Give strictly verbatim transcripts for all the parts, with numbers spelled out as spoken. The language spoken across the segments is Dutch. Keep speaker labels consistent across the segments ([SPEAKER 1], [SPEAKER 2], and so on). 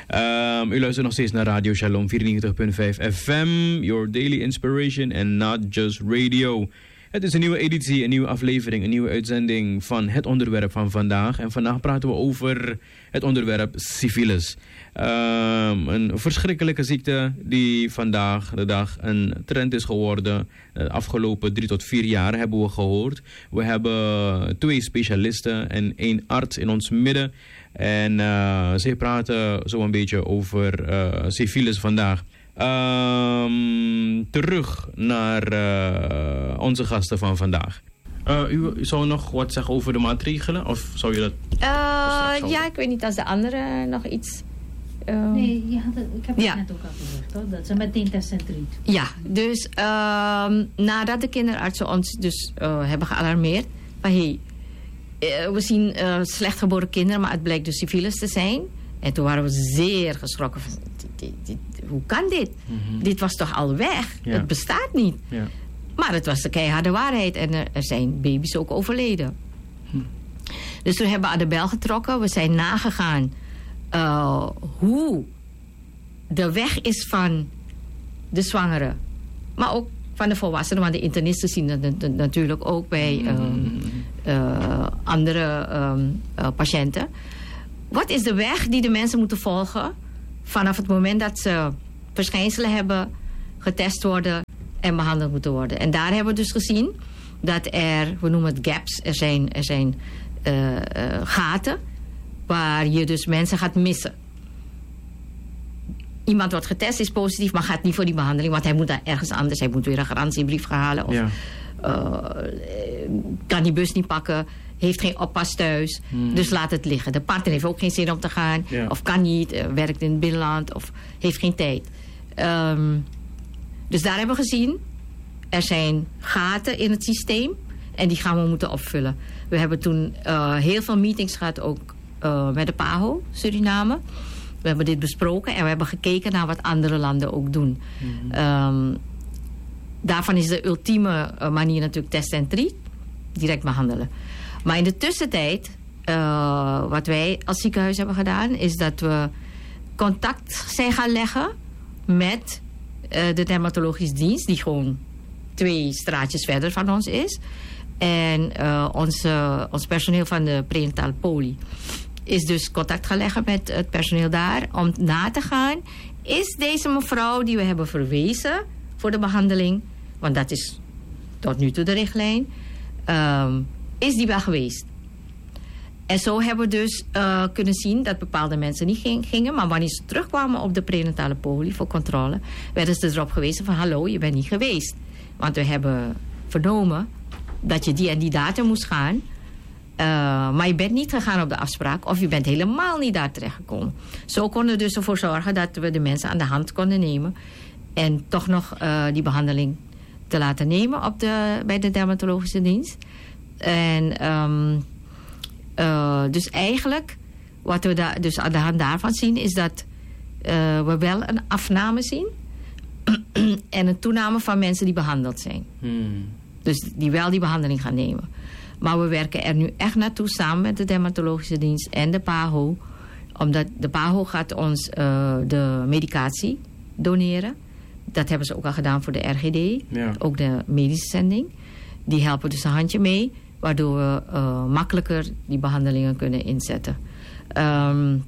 [SPEAKER 1] Um, u luistert nog steeds naar Radio Shalom vierennegentig komma vijf F M, your daily inspiration and not just radio. Het is een nieuwe editie, een nieuwe aflevering, een nieuwe uitzending van het onderwerp van vandaag. En vandaag praten we over het onderwerp syfilis. Um, een verschrikkelijke ziekte die vandaag de dag een trend is geworden. De afgelopen drie tot vier jaar hebben we gehoord. We hebben twee specialisten en één arts in ons midden. En uh, zij praten zo een beetje over uh, syfilis vandaag. Um, terug naar uh, onze gasten van vandaag. Uh, u, u zou nog wat zeggen over de maatregelen? Of zou je dat...
[SPEAKER 2] Uh, ja, ik weet niet als de anderen nog iets... Uh,
[SPEAKER 3] nee, je had het, ik heb het
[SPEAKER 2] ja.
[SPEAKER 3] net ook al gezegd, hoor, dat ze meteen testen en treat.
[SPEAKER 2] Ja, dus uh, nadat de kinderartsen ons dus uh, hebben gealarmeerd... van hé, hey, uh, we zien uh, slecht geboren kinderen, maar het blijkt dus syfilis te zijn. En toen waren we zeer geschrokken van... Dit, dit, hoe kan dit? Mm-hmm. Dit was toch al weg? Ja. Het bestaat niet. Ja. Maar het was de keiharde waarheid. En er, er zijn baby's ook overleden. Hm. Dus we hebben aan de bel getrokken. We zijn nagegaan uh, hoe de weg is van de zwangere. Maar ook van de volwassenen. Want de internisten zien dat natuurlijk ook bij uh, uh, andere um, uh, patiënten. Wat is de weg die de mensen moeten volgen... vanaf het moment dat ze verschijnselen hebben, getest worden en behandeld moeten worden. En daar hebben we dus gezien dat er, we noemen het gaps, er zijn, er zijn uh, uh, gaten waar je dus mensen gaat missen. Iemand wordt getest, is positief, maar gaat niet voor die behandeling, want hij moet daar ergens anders, hij moet weer een garantiebrief gaan halen of ja. uh, kan die bus niet pakken. Heeft geen oppas thuis, hmm. dus laat het liggen. De partner heeft ook geen zin om te gaan. Ja. Of kan niet, uh, werkt in het binnenland. Of heeft geen tijd. Um, dus daar hebben we gezien. Er zijn gaten in het systeem. En die gaan we moeten opvullen. We hebben toen uh, heel veel meetings gehad. Ook uh, met de PAHO, Suriname. We hebben dit besproken. En we hebben gekeken naar wat andere landen ook doen. Hmm. Um, daarvan is de ultieme uh, manier natuurlijk test en treat. Direct behandelen. Maar in de tussentijd, uh, wat wij als ziekenhuis hebben gedaan... is dat we contact zijn gaan leggen met uh, de dermatologische dienst... die gewoon twee straatjes verder van ons is. En uh, onze, ons personeel van de prenatale poli is dus contact gaan leggen met het personeel daar... om na te gaan, is deze mevrouw die we hebben verwezen voor de behandeling... want dat is tot nu toe de richtlijn... Um, is die wel geweest. En zo hebben we dus uh, kunnen zien dat bepaalde mensen niet ging, gingen... maar wanneer ze terugkwamen op de prenatale poli voor controle... werden ze erop gewezen van hallo, je bent niet geweest. Want we hebben vernomen dat je die en die datum moest gaan... Uh, maar je bent niet gegaan op de afspraak... of je bent helemaal niet daar terechtgekomen. Zo konden we dus ervoor zorgen dat we de mensen aan de hand konden nemen... en toch nog uh, die behandeling te laten nemen op de, bij de dermatologische dienst... En um, uh, dus eigenlijk, wat we da- dus aan de hand daarvan zien... is dat uh, we wel een afname zien... en een toename van mensen die behandeld zijn. Hmm. Dus die wel die behandeling gaan nemen. Maar we werken er nu echt naartoe samen met de dermatologische dienst en de PAHO... omdat de PAHO gaat ons uh, de medicatie doneren. Dat hebben ze ook al gedaan voor de R G D, ja. Ook de medische zending. Die helpen dus een handje mee... waardoor we uh, makkelijker die behandelingen kunnen inzetten. Um,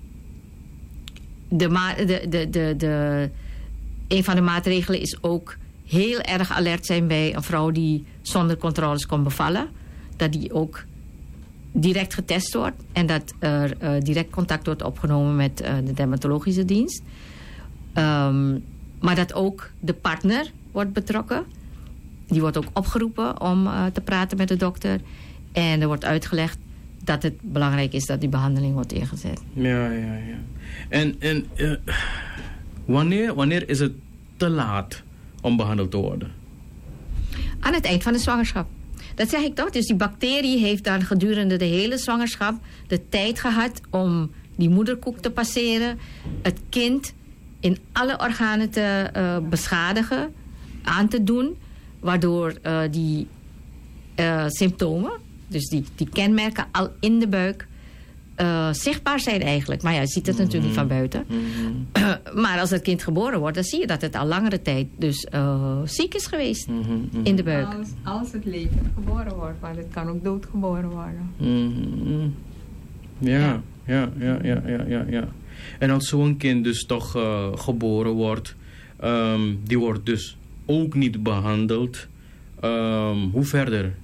[SPEAKER 2] de ma- de, de, de, de, een van de maatregelen is ook heel erg alert zijn bij een vrouw die zonder controles kon bevallen. Dat die ook direct getest wordt. En dat er uh, direct contact wordt opgenomen met uh, de dermatologische dienst. Um, maar dat ook de partner wordt betrokken. Die wordt ook opgeroepen om uh, te praten met de dokter. En er wordt uitgelegd dat het belangrijk is dat die behandeling wordt ingezet.
[SPEAKER 1] Ja, ja, ja. En, en uh, wanneer, wanneer is het te laat om behandeld te worden?
[SPEAKER 2] Aan het eind van de zwangerschap. Dat zeg ik toch. Dus die bacterie heeft dan gedurende de hele zwangerschap de tijd gehad om die moederkoek te passeren. Het kind in alle organen te uh, beschadigen, aan te doen. Waardoor uh, die uh, symptomen, dus die, die kenmerken al in de buik, uh, zichtbaar zijn eigenlijk. Maar ja, je ziet het natuurlijk niet van buiten.
[SPEAKER 1] Mm-hmm.
[SPEAKER 2] Maar als het kind geboren wordt, dan zie je dat het al langere tijd dus uh, ziek is geweest
[SPEAKER 1] Mm-hmm.
[SPEAKER 2] in de buik.
[SPEAKER 4] Als, als het levend geboren wordt, maar het kan ook doodgeboren worden.
[SPEAKER 1] Mm-hmm. Ja, ja, ja, ja, ja, ja, ja. En als zo'n kind dus toch uh, geboren wordt, um, die wordt dus ook niet behandeld. Um, hoe verder?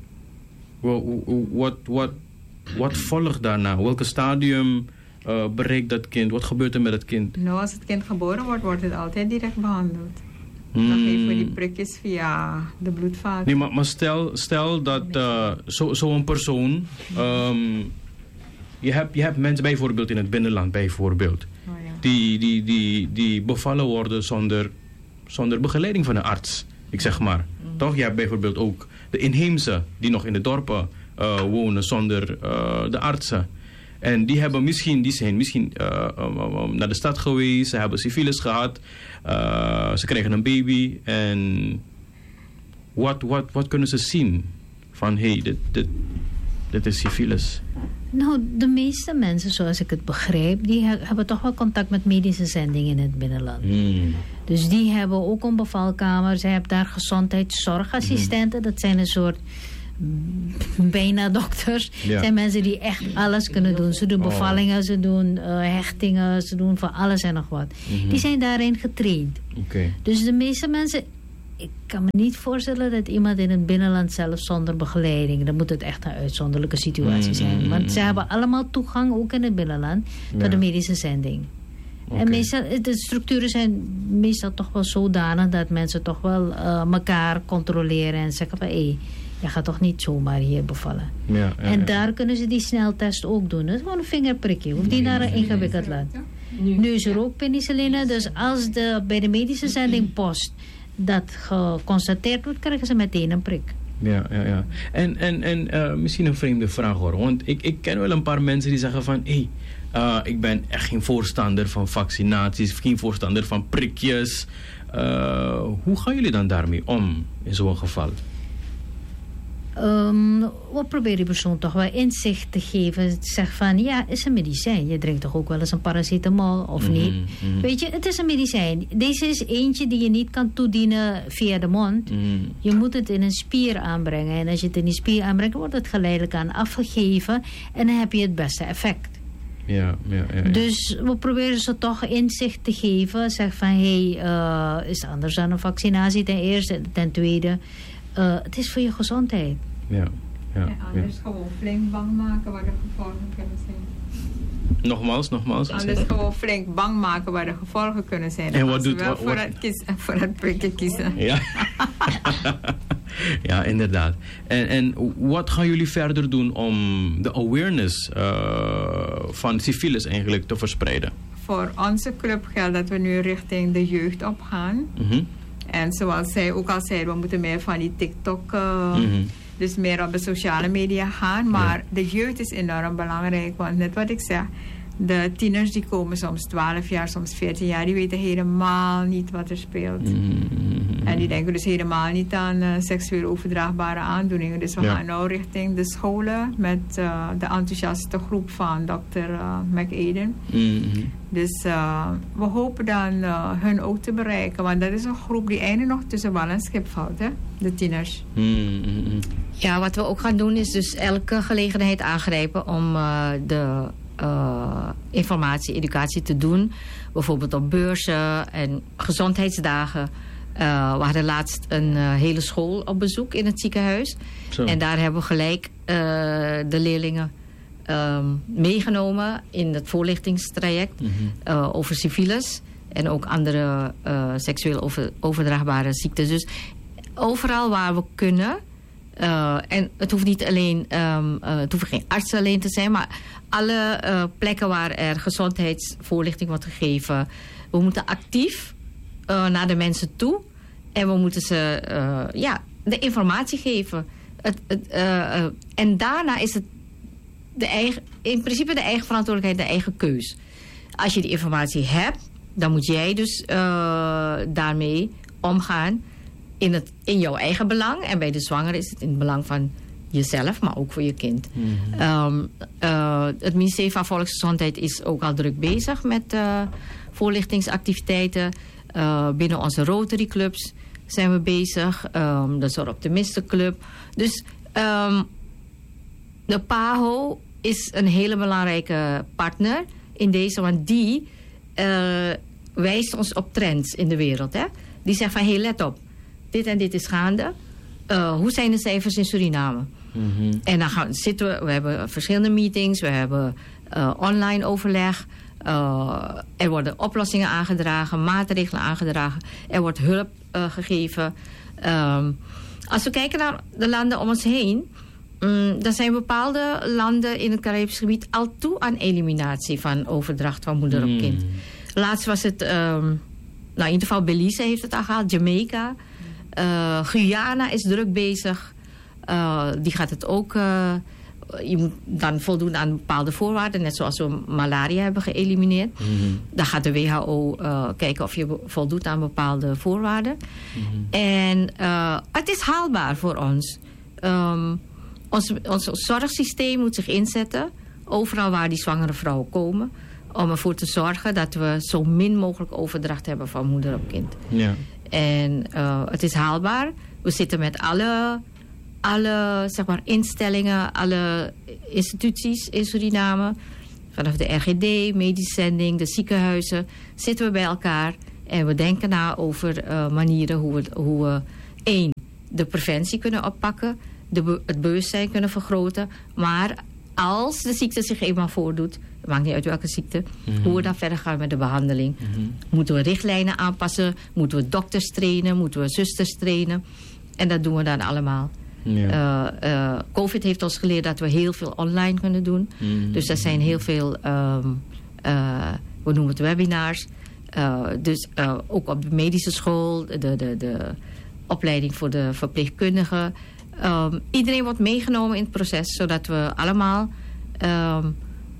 [SPEAKER 1] Wat, wat, wat volgt daarna? Welke stadium uh, bereikt dat kind? Wat gebeurt er met het kind?
[SPEAKER 4] Nou, als het kind geboren wordt, wordt het altijd direct behandeld.
[SPEAKER 1] Hmm.
[SPEAKER 4] Dan geven we die prikjes via de bloedvaten.
[SPEAKER 1] Nee, maar, maar stel, stel dat uh, zo'n zo persoon... Um, je, hebt, je hebt mensen bijvoorbeeld in het binnenland, bijvoorbeeld...
[SPEAKER 4] Oh, ja.
[SPEAKER 1] die, die, die, die bevallen worden zonder, zonder begeleiding van een arts. Ik zeg maar. Mm. Toch? Je hebt bijvoorbeeld ook de inheemse die nog in de dorpen uh, wonen zonder uh, de artsen. En die hebben misschien, die zijn misschien uh, um, um, naar de stad geweest, ze hebben syfilis gehad, uh, ze krijgen een baby en wat, wat, wat kunnen ze zien? Van hé, hey, dit, dit, dit is syfilis.
[SPEAKER 3] Nou, de meeste mensen, zoals ik het begrijp, die he- hebben toch wel contact met medische zendingen in het binnenland.
[SPEAKER 1] Hmm.
[SPEAKER 3] Dus die hebben ook een bevalkamer. Ze hebben daar gezondheidszorgassistenten. Dat zijn een soort mm, bijna dokters.
[SPEAKER 1] Ja.
[SPEAKER 3] Dat zijn mensen die echt alles kunnen doen. Ze doen bevallingen, ze doen uh, hechtingen, ze doen van alles en nog wat.
[SPEAKER 1] Mm-hmm.
[SPEAKER 3] Die zijn daarin getraind.
[SPEAKER 1] Okay.
[SPEAKER 3] Dus de meeste mensen... Ik kan me niet voorstellen dat iemand in het binnenland zelf zonder begeleiding... dan moet het echt een uitzonderlijke situatie zijn.
[SPEAKER 1] Mm-hmm.
[SPEAKER 3] Want ze hebben allemaal toegang, ook in het binnenland... tot
[SPEAKER 1] Ja.
[SPEAKER 3] de medische zending.
[SPEAKER 1] Okay.
[SPEAKER 3] En meestal, de structuren zijn meestal toch wel zodanig... dat mensen toch wel uh, elkaar controleren en zeggen van... hé, hey, je gaat toch niet zomaar hier bevallen.
[SPEAKER 1] Ja, ja,
[SPEAKER 3] en
[SPEAKER 1] ja.
[SPEAKER 3] daar kunnen ze die sneltest ook doen. Dat is gewoon een vingerprikje. Hoeft niet naar een ingewikkeld land. Nu is er ook penicilline. Dus als de, bij de medische zending post... dat geconstateerd wordt, krijgen ze meteen een prik.
[SPEAKER 1] Ja, ja, ja. En, en, en uh, misschien een vreemde vraag hoor. Want ik, ik ken wel een paar mensen die zeggen van... hé, hey, uh, ik ben echt geen voorstander van vaccinaties... geen voorstander van prikjes. Uh, hoe gaan jullie dan daarmee om in zo'n geval?
[SPEAKER 3] Um, we proberen die persoon toch wel inzicht te geven. Zeg van, ja, het is een medicijn. Je drinkt toch ook wel eens een paracetamol of
[SPEAKER 1] Mm-hmm,
[SPEAKER 3] niet?
[SPEAKER 1] mm-hmm.
[SPEAKER 3] Weet je, het is een medicijn. Deze is eentje die je niet kan toedienen via de mond.
[SPEAKER 1] Mm.
[SPEAKER 3] Je moet het in een spier aanbrengen. En als je het in die spier aanbrengt, wordt het geleidelijk aan afgegeven. En dan heb je het beste effect.
[SPEAKER 1] Ja, ja, ja, ja.
[SPEAKER 3] Dus we proberen ze toch inzicht te geven. Zeg van, hé, hey, uh, is het anders dan een vaccinatie ten eerste. Ten tweede, uh, het is voor je gezondheid.
[SPEAKER 1] Ja, ja,
[SPEAKER 4] En anders
[SPEAKER 1] ja.
[SPEAKER 4] gewoon flink bang maken waar de gevolgen kunnen zijn.
[SPEAKER 1] Nogmaals, nogmaals.
[SPEAKER 4] Anders gewoon flink bang maken waar de gevolgen kunnen zijn. Dan
[SPEAKER 1] En wat
[SPEAKER 4] gaan ze
[SPEAKER 1] doet-
[SPEAKER 4] wel
[SPEAKER 1] wat-
[SPEAKER 4] voor,
[SPEAKER 1] wat-
[SPEAKER 4] het kies, voor het prikje kiezen.
[SPEAKER 1] Ja. Ja, inderdaad. En, en wat gaan jullie verder doen om de awareness uh, van syfilis eigenlijk te verspreiden?
[SPEAKER 4] Voor onze club geldt dat we nu richting de jeugd opgaan.
[SPEAKER 1] Mm-hmm.
[SPEAKER 4] En zoals zij ook al zei, we moeten meer van die TikTok... Uh,
[SPEAKER 1] Mm-hmm.
[SPEAKER 4] Dus meer op de sociale media gaan. Maar de jeugd is enorm belangrijk. Want net wat ik zeg... De tieners die komen soms twaalf jaar, soms veertien jaar... die weten helemaal niet wat er speelt.
[SPEAKER 1] Mm-hmm.
[SPEAKER 4] En die denken dus helemaal niet aan uh, seksueel overdraagbare aandoeningen. Dus we
[SPEAKER 1] Ja.
[SPEAKER 4] gaan nu richting de scholen... met uh, de enthousiaste groep van dokter uh, McAden.
[SPEAKER 1] Mm-hmm.
[SPEAKER 4] Dus uh, we hopen dan uh, hun ook te bereiken. Want dat is een groep die eigenlijk nog tussen wal en schip valt. Hè? De tieners.
[SPEAKER 1] Mm-hmm.
[SPEAKER 2] Ja, wat we ook gaan doen is dus elke gelegenheid aangrijpen om uh, de uh, informatie, educatie te doen. Bijvoorbeeld op beurzen en gezondheidsdagen. Uh, we hadden laatst een uh, hele school op bezoek in het ziekenhuis.
[SPEAKER 1] Zo.
[SPEAKER 2] En daar hebben we gelijk uh, de leerlingen um, meegenomen in het voorlichtingstraject
[SPEAKER 1] Mm-hmm.
[SPEAKER 2] uh, over syfilis. En ook andere uh, seksueel over, overdraagbare ziektes. Dus overal waar we kunnen... Uh, en het hoeft niet alleen, um, uh, het hoeven geen artsen alleen te zijn, maar alle uh, plekken waar er gezondheidsvoorlichting wordt gegeven. We moeten actief uh, naar de mensen toe en we moeten ze uh, ja, de informatie geven. Het, het, uh, uh, en daarna is het de eigen, in principe de eigen verantwoordelijkheid, de eigen keus. Als je die informatie hebt, dan moet jij dus uh, daarmee omgaan. In, het, in jouw eigen belang. En bij de zwangere is het in het belang van jezelf, maar ook voor je kind.
[SPEAKER 1] Mm-hmm.
[SPEAKER 2] Um, uh, het ministerie van Volksgezondheid is ook al druk bezig met uh, voorlichtingsactiviteiten. Uh, binnen onze Rotary clubs zijn we bezig. Um, de Zorgoptimistenclub. Dus um, de P A H O is een hele belangrijke partner in deze, want die uh, wijst ons op trends in de wereld. Hè? Die zegt van, hé, hey, let op, dit en dit is gaande. Uh, hoe zijn de cijfers in Suriname?
[SPEAKER 1] Mm-hmm.
[SPEAKER 2] En dan gaan, zitten we, we hebben verschillende meetings, we hebben uh, online overleg. Uh, er worden oplossingen aangedragen, maatregelen aangedragen. Er wordt hulp uh, gegeven. Um, als we kijken naar de landen om ons heen, um, dan zijn bepaalde landen in het Caribisch gebied al toe aan eliminatie van overdracht van moeder op kind. Mm. Laatst was het, um, nou in ieder geval Belize heeft het al gehaald, Jamaica. Uh, Guyana is druk bezig. Uh, die gaat het ook... Uh, je moet dan voldoen aan bepaalde voorwaarden. Net zoals we malaria hebben geëlimineerd. Mm-hmm. Dan gaat de W H O uh, kijken of je voldoet aan bepaalde voorwaarden. Mm-hmm. En uh, het is haalbaar voor ons. Um, ons. Ons zorgsysteem moet zich inzetten. Overal waar die zwangere vrouwen komen. Om ervoor te zorgen dat we zo min mogelijk overdracht hebben van moeder op kind.
[SPEAKER 1] Ja.
[SPEAKER 2] En uh, het is haalbaar. We zitten met alle... alle zeg maar, instellingen, alle instituties in Suriname, vanaf de R G D, medische zending, de ziekenhuizen, zitten we bij elkaar en we denken na over uh, manieren hoe we, hoe we één, de preventie kunnen oppakken, de be- het bewustzijn kunnen vergroten, maar als de ziekte zich eenmaal voordoet, het maakt niet uit welke ziekte, mm-hmm. hoe we dan verder gaan met de behandeling. Mm-hmm. Moeten we richtlijnen aanpassen, moeten we dokters trainen, moeten we zusters trainen en dat doen we dan allemaal. Ja. Uh, uh, COVID heeft ons geleerd dat we heel veel online kunnen doen. Mm-hmm. Dus er zijn heel veel, um, uh, we noemen het webinars. Uh, dus uh, ook op de medische school, de, de, de opleiding voor de verpleegkundigen. Um, iedereen wordt meegenomen in het proces, zodat we allemaal um,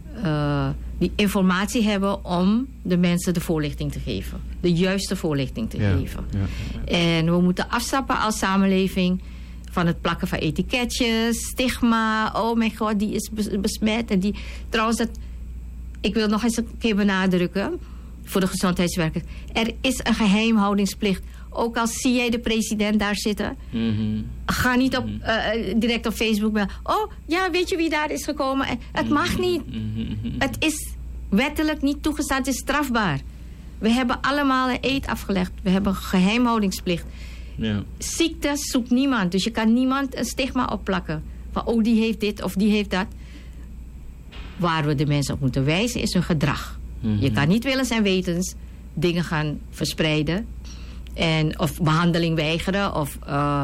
[SPEAKER 2] uh, die informatie hebben om de mensen de voorlichting te geven. De juiste voorlichting te ja. geven. Ja. Ja. En we moeten afstappen als samenleving van het plakken van etiketjes, stigma. Oh mijn god, die is besmet. En die, trouwens, dat, ik wil nog eens een keer benadrukken voor de gezondheidswerkers. Er is een geheimhoudingsplicht. Ook al zie jij de president daar zitten. Mm-hmm. Ga niet op, uh, direct op Facebook bellen. Oh, ja, weet je wie daar is gekomen? Het mag niet. Mm-hmm. Het is wettelijk niet toegestaan. Het is strafbaar. We hebben allemaal een eed afgelegd. We hebben een geheimhoudingsplicht. Ja. Ziekte zoekt niemand. Dus je kan niemand een stigma opplakken. Van oh, die heeft dit of die heeft dat. Waar we de mensen op moeten wijzen is hun gedrag. Mm-hmm. Je kan niet willens en wetens dingen gaan verspreiden. En, of behandeling weigeren. Of uh,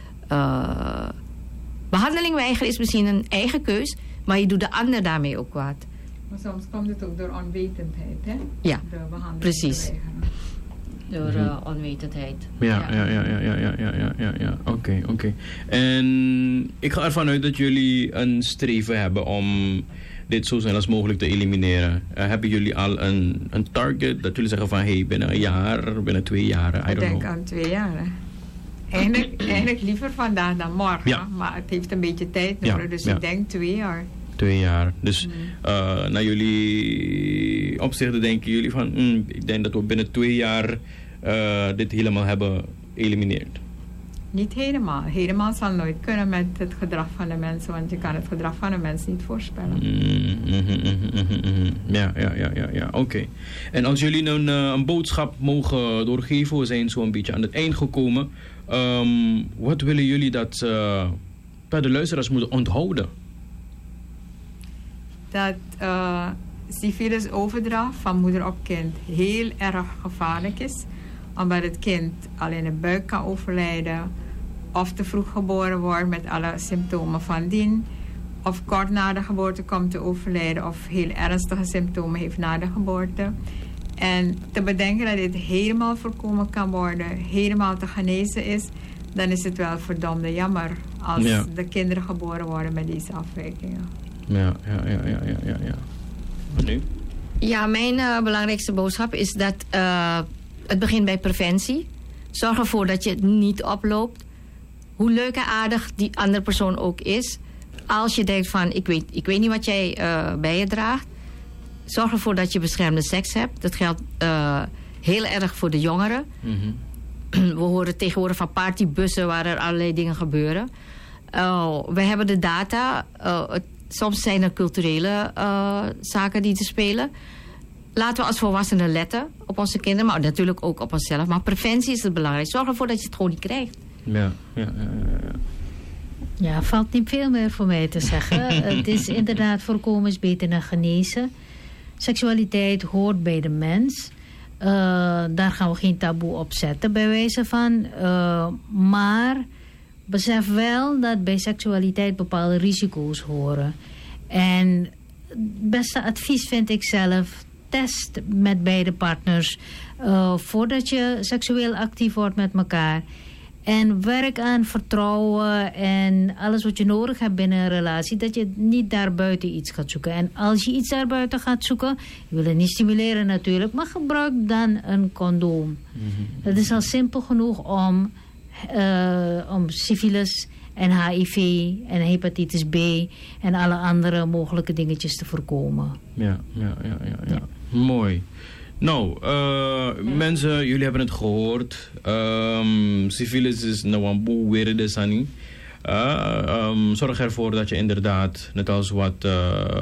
[SPEAKER 2] uh, behandeling weigeren is misschien een eigen keus. Maar je doet de ander daarmee ook kwaad.
[SPEAKER 4] Maar soms komt het ook door onwetendheid, hè?
[SPEAKER 2] Ja,
[SPEAKER 4] de behandeling
[SPEAKER 2] precies.
[SPEAKER 4] weigeren.
[SPEAKER 2] Door uh, onwetendheid.
[SPEAKER 1] Ja, ja, ja, ja, ja, ja, ja, ja, ja, ja. Oké, okay, oké. Okay. En ik ga ervan uit dat jullie een streven hebben om dit zo snel als mogelijk te elimineren. Uh, hebben jullie al een, een target dat jullie zeggen van hey, binnen een jaar, binnen twee jaar? I
[SPEAKER 4] ik
[SPEAKER 1] don't
[SPEAKER 4] denk
[SPEAKER 1] know.
[SPEAKER 4] aan twee jaar. Eigenlijk, eigenlijk liever vandaag dan morgen. Ja. Maar het heeft een beetje tijd nodig. Ja, dus ja. ik denk twee jaar.
[SPEAKER 1] Twee jaar. Dus mm. uh, naar jullie opzichten denken jullie van mm, ik denk dat we binnen twee jaar uh, dit helemaal hebben geëlimineerd.
[SPEAKER 4] Niet helemaal. Helemaal zal nooit kunnen met het gedrag van de mensen, want je kan het gedrag van de mensen niet voorspellen.
[SPEAKER 1] Mm-hmm, mm-hmm, mm-hmm. Ja, ja, ja, ja, ja. Oké. Okay. En als jullie nou een, een boodschap mogen doorgeven, we zijn zo een beetje aan het eind gekomen. Um, wat willen jullie dat, uh, dat de luisteraars moeten onthouden?
[SPEAKER 4] Dat uh, syphilisoverdracht van moeder op kind heel erg gevaarlijk is. Omdat het kind al in de buik kan overlijden. Of te vroeg geboren wordt met alle symptomen van dien. Of kort na de geboorte komt te overlijden. Of heel ernstige symptomen heeft na de geboorte. En te bedenken dat dit helemaal voorkomen kan worden. Helemaal te genezen is. Dan is het wel verdomde jammer. Als ja. de kinderen geboren worden met deze afwijkingen.
[SPEAKER 1] Ja, ja, ja, ja, ja, ja. ja. En nu?
[SPEAKER 2] Ja, mijn uh, belangrijkste boodschap is dat uh, het begint bij preventie. Zorg ervoor dat je het niet oploopt. hoe leuk en aardig die andere persoon ook is. Als je denkt van, ik weet, ik weet niet wat jij uh, bij je draagt. Zorg ervoor dat je beschermde seks hebt. Dat geldt uh, heel erg voor de jongeren. Mm-hmm. We horen tegenwoordig van partybussen waar er allerlei dingen gebeuren. Uh, we hebben de data. Uh, het, soms zijn er culturele uh, zaken die te spelen. Laten we als volwassenen letten op onze kinderen. Maar natuurlijk ook op onszelf. Maar preventie is het belangrijk. Zorg ervoor dat je het gewoon niet krijgt.
[SPEAKER 1] Ja, ja, ja, ja.
[SPEAKER 3] Ja, valt niet veel meer voor mij te zeggen. Het is inderdaad voorkomen is beter dan genezen. Seksualiteit hoort bij de mens. Uh, daar gaan we geen taboe op zetten bij wijze van. Uh, maar besef wel dat bij seksualiteit bepaalde risico's horen. En het beste advies vind ik zelf, test met beide partners uh, voordat je seksueel actief wordt met elkaar. En werk aan vertrouwen en alles wat je nodig hebt binnen een relatie. Dat je niet daarbuiten iets gaat zoeken. En als je iets daarbuiten gaat zoeken, je wil het niet stimuleren natuurlijk, maar gebruik dan een condoom. Mm-hmm. Dat is al simpel genoeg om, uh, om syfilis en H I V en hepatitis B en alle andere mogelijke dingetjes te voorkomen.
[SPEAKER 1] Ja, ja, ja, ja, ja. ja. Mooi. Nou, uh, ja. mensen, jullie hebben het gehoord. Um, syfilis is nou een boel weer de sani. Uh, um, zorg ervoor dat je inderdaad, net als wat uh,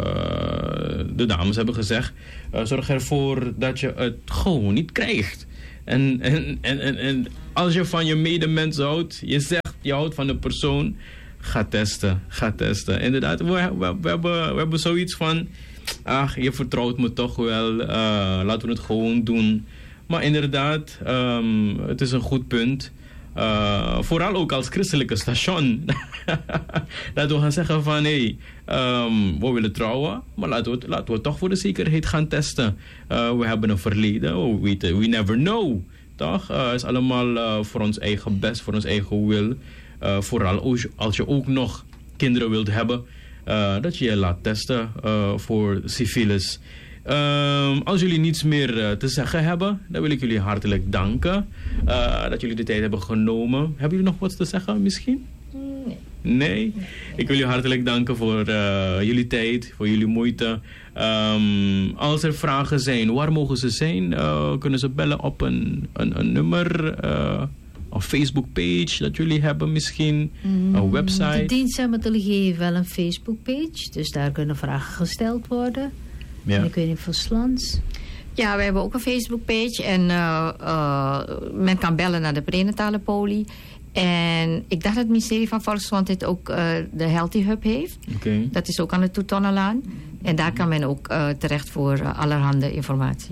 [SPEAKER 1] de dames hebben gezegd, uh, zorg ervoor dat je het gewoon niet krijgt. En, en, en, en, en als je van je medemens houdt, je zegt je houdt van een persoon, ga testen, ga testen. Inderdaad, we, we, we, hebben, we hebben zoiets van, ach, je vertrouwt me toch wel, uh, laten we het gewoon doen. Maar inderdaad, um, het is een goed punt. Uh, vooral ook als christelijke station. Dat we gaan zeggen van, hé, hey, um, we willen trouwen, maar laten we, laten we toch voor de zekerheid gaan testen. Uh, we hebben een verleden, we weten, we never know. Toch? Het uh, is allemaal uh, voor ons eigen best, voor ons eigen wil. Uh, vooral als, als je ook nog kinderen wilt hebben, uh, dat je je laat testen uh, voor syfilis. Um, als jullie niets meer uh, te zeggen hebben, dan wil ik jullie hartelijk danken uh, dat jullie de tijd hebben genomen. Hebben jullie nog wat te zeggen misschien?
[SPEAKER 2] Nee.
[SPEAKER 1] Nee? Ik wil jullie hartelijk danken voor uh, jullie tijd, voor jullie moeite. Um, als er vragen zijn, waar mogen ze zijn? Uh, kunnen ze bellen op een, een, een nummer, uh, een Facebookpage dat jullie hebben misschien, mm, een website?
[SPEAKER 3] De dienst Hematologie heeft wel een Facebookpage, dus daar kunnen vragen gesteld worden. Ja. En ik weet niet, Verslands.
[SPEAKER 2] Ja, we hebben ook een Facebookpage en uh, uh, men kan bellen naar de prenatale poli. En ik dacht dat het ministerie van Volksgezondheid ook uh, de Healthy Hub heeft.
[SPEAKER 1] Okay.
[SPEAKER 2] Dat is ook aan de Toetonnenlaan. En daar kan men ook uh, terecht voor uh, allerhande informatie.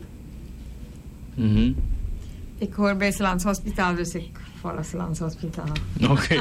[SPEAKER 1] Mm-hmm.
[SPEAKER 4] Ik hoor bij het Lands Hospitaal, dus ik volg het Lands Hospitaal.
[SPEAKER 1] Oké.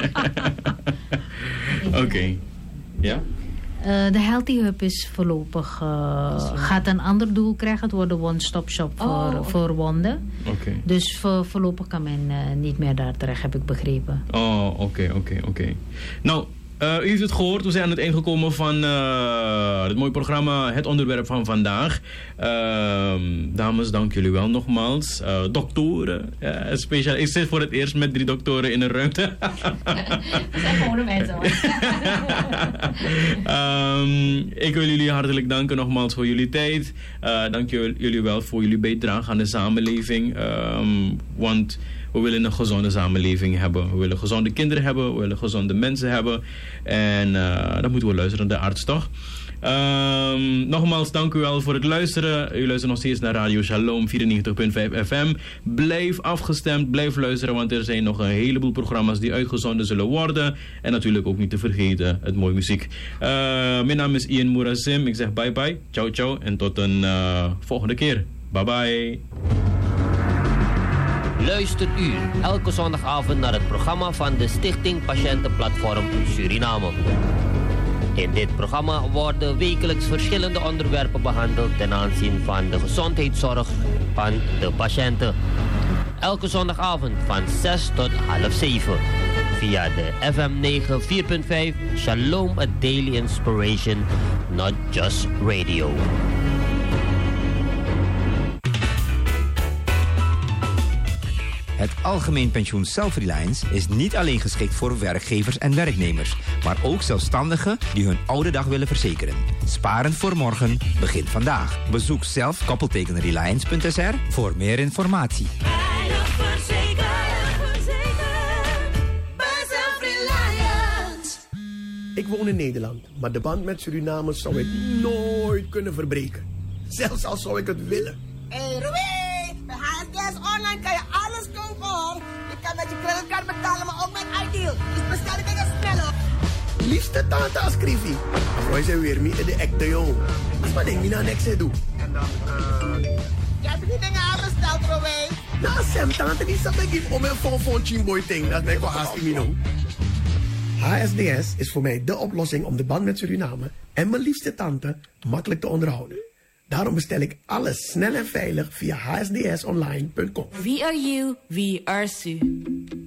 [SPEAKER 1] Oké. Ja?
[SPEAKER 3] Uh, de Healthy Hub is voorlopig, uh, gaat een ander doel krijgen. Het wordt een one-stop shop voor, oh, okay. voor wonden.
[SPEAKER 1] Okay.
[SPEAKER 3] Dus voor, voorlopig kan men uh, niet meer daar terecht, heb ik begrepen.
[SPEAKER 1] Oh, oké, okay, oké, okay, oké. Okay. Nou, uh, u heeft het gehoord. We zijn aan het eind gekomen van uh, het mooie programma Het Onderwerp van Vandaag. Uh, dames, dank jullie wel nogmaals. Uh, doktoren, uh, speciaal. Ik zit voor het eerst met drie doktoren in een ruimte.
[SPEAKER 2] Dat zijn gewone mensen hoor.
[SPEAKER 1] um, ik wil jullie hartelijk danken nogmaals voor jullie tijd. Uh, dank jullie wel voor jullie bijdrage aan de samenleving. Um, want we willen een gezonde samenleving hebben. We willen gezonde kinderen hebben. We willen gezonde mensen hebben. En uh, dan moeten we luisteren naar de arts, toch? Um, nogmaals, dank u wel voor het luisteren. U luistert nog steeds naar Radio Shalom vierennegentig komma vijf F M. Blijf afgestemd, blijf luisteren, want er zijn nog een heleboel programma's die uitgezonden zullen worden. En natuurlijk ook niet te vergeten, het mooie muziek. Uh, mijn naam is Ian Murazim. Ik zeg bye bye, ciao ciao en tot een uh, volgende keer. Bye bye.
[SPEAKER 5] Luistert u elke zondagavond naar het programma van de Stichting Patiëntenplatform Suriname. In dit programma worden wekelijks verschillende onderwerpen behandeld ten aanzien van de gezondheidszorg van de patiënten. Elke zondagavond van zes tot half zeven via de F M negenenveertig komma vijf Shalom, a daily inspiration, not just radio.
[SPEAKER 6] Het Algemeen Pensioen Self-Reliance is niet alleen geschikt voor werkgevers en werknemers, maar ook zelfstandigen die hun oude dag willen verzekeren. Sparen voor morgen begint vandaag. Bezoek zelf koppelteken reliance punt s r voor meer informatie.
[SPEAKER 7] Veilig verzekerd, verzekerd bij Self-Reliance.
[SPEAKER 8] Ik woon in Nederland, maar de band met Suriname zou ik nooit kunnen verbreken. Zelfs al zou ik het willen.
[SPEAKER 9] Hé hey, Ruby, bij H S D S Online kan je alles kopen hoor. Je kan met je creditcard betalen, maar ook met iDeal. Dus bestel ik het sneller.
[SPEAKER 8] Liefste tante als Krivi. Afrooi ze weer niet in de acte jong. Dus wat denk je nou niks te doen?
[SPEAKER 9] En dan, eh... Je hebt die dingen aanbesteld, Ruby.
[SPEAKER 8] Nou, Sam, tante die zat ik om een fonfon chimboy ding. Dat ben ik wel haast in mijn H S D S is voor mij de oplossing om de band met Suriname en mijn liefste tante makkelijk te onderhouden. Daarom bestel ik alles snel en veilig via h s d s online punt com.
[SPEAKER 7] We are you, we are Su.